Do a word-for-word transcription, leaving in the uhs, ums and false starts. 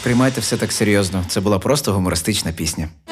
сприймайте все так серйозно. Це була просто гумористична пісня.